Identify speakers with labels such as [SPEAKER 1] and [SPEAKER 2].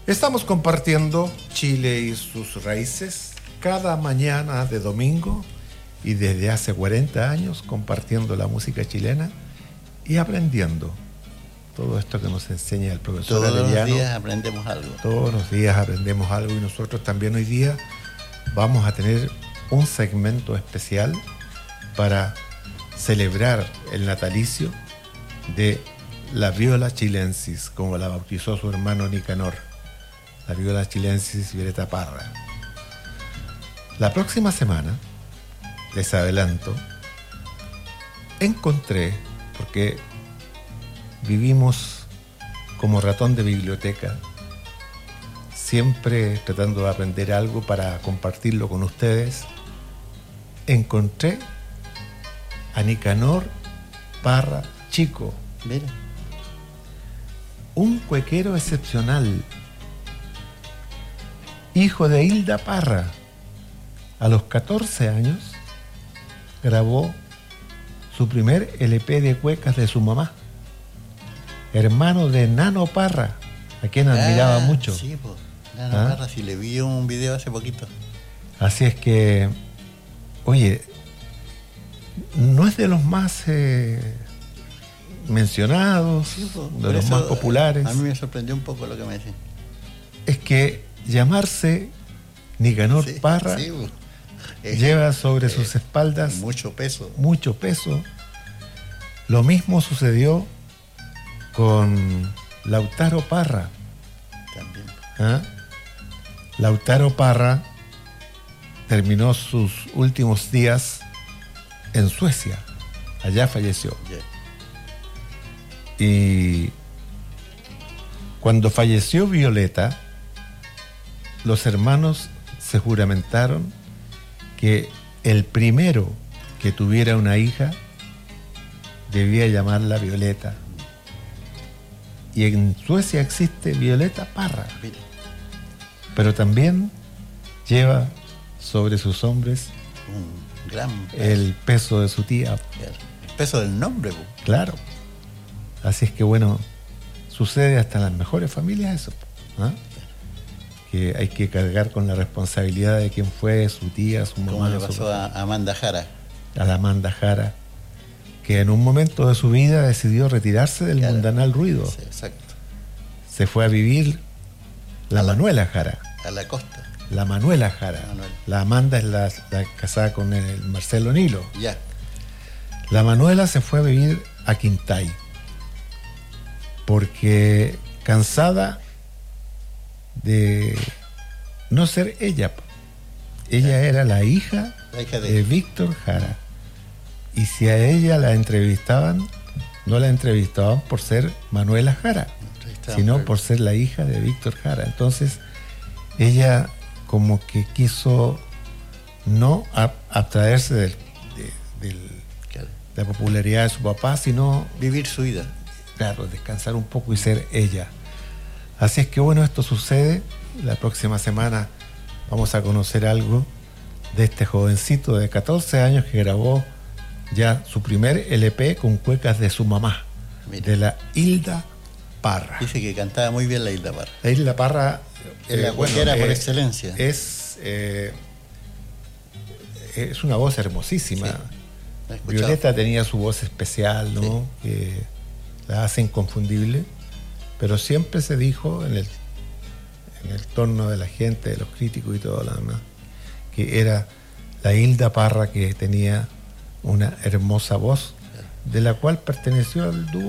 [SPEAKER 1] Estamos compartiendo Chile y sus raíces cada mañana de domingo y desde hace 40 años compartiendo la música chilena y aprendiendo todo esto que nos enseña el profesor Arellano.
[SPEAKER 2] Todos los días aprendemos algo.
[SPEAKER 1] Todos los días aprendemos algo y nosotros también hoy día vamos a tener un segmento especial para celebrar el natalicio de la viola chilensis, como la bautizó su hermano Nicanor. La viola chilensis Violeta Parra. La próxima semana, les adelanto, encontré, porque vivimos como ratón de biblioteca, siempre tratando de aprender algo para compartirlo con ustedes, encontré a Nicanor Parra Chico.
[SPEAKER 2] Mira.
[SPEAKER 1] Un cuequero excepcional, hijo de Hilda Parra. A los 14 años grabó su primer LP de cuecas de su mamá, hermano de Nano Parra, a quien admiraba mucho.
[SPEAKER 2] Sí, pues, Nano Parra, sí, le vi un video hace poquito.
[SPEAKER 1] Así es que, oye, no es de los más mencionados,
[SPEAKER 2] sí, pues,
[SPEAKER 1] de los más populares.
[SPEAKER 2] A mí me sorprendió un poco lo que me decían.
[SPEAKER 1] Es que llamarse Nicanor Parra lleva sobre sus espaldas
[SPEAKER 2] mucho peso.
[SPEAKER 1] Mucho peso. Lo mismo sucedió con Lautaro Parra.
[SPEAKER 2] También.
[SPEAKER 1] Lautaro Parra terminó sus últimos días en Suecia. Allá falleció.
[SPEAKER 2] Yeah.
[SPEAKER 1] Y cuando falleció Violeta, los hermanos se juramentaron que el primero que tuviera una hija debía llamarla Violeta. Y en Suecia existe Violeta Parra.
[SPEAKER 2] Mira.
[SPEAKER 1] Pero también lleva sobre sus hombros
[SPEAKER 2] Un gran peso.
[SPEAKER 1] el peso de su tía.
[SPEAKER 2] El peso del nombre.
[SPEAKER 1] Claro. Así es que bueno, sucede hasta en las mejores familias eso. Que hay que cargar con la responsabilidad de quién fue su tía, su mamá.
[SPEAKER 2] Como le pasó a Amanda Jara.
[SPEAKER 1] A la Amanda Jara, que en un momento de su vida decidió retirarse del mundanal ruido.
[SPEAKER 2] Sí, exacto.
[SPEAKER 1] Se fue a vivir la Manuela Jara.
[SPEAKER 2] A la costa.
[SPEAKER 1] La Manuela Jara. La Amanda es la casada con el Marcelo Nilo.
[SPEAKER 2] Ya.
[SPEAKER 1] La Manuela se fue a vivir a Quintay, porque cansada de no ser ella. Ella era la hija de Víctor Jara. Y si a ella la entrevistaban, no la entrevistaban por ser Manuela Jara, sino por ser la hija de Víctor Jara. Entonces, ella como que quiso no abstraerse de la popularidad de su papá, sino
[SPEAKER 2] vivir su vida.
[SPEAKER 1] Claro, descansar un poco y ser ella. Así es que bueno, esto sucede. La próxima semana vamos a conocer algo de este jovencito de 14 años que grabó ya su primer LP con cuecas de su mamá. Mira. De la Hilda Parra.
[SPEAKER 2] Dice que cantaba muy bien la Hilda Parra.
[SPEAKER 1] La Hilda Parra
[SPEAKER 2] es la cuequera por excelencia.
[SPEAKER 1] Es una voz hermosísima. Sí. Violeta tenía su voz especial, ¿no? Sí. Que la hace inconfundible, pero siempre se dijo en el torno de la gente, de los críticos y todo lo demás, que era la Hilda Parra que tenía una hermosa voz, de la cual perteneció al dúo